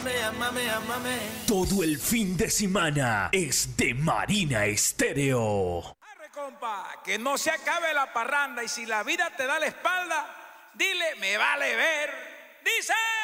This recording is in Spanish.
Todo el fin de semana es de Marina Estéreo. Arre, compa, que no se acabe la parranda y si la vida te da la espalda, dile, me vale ver. Dice...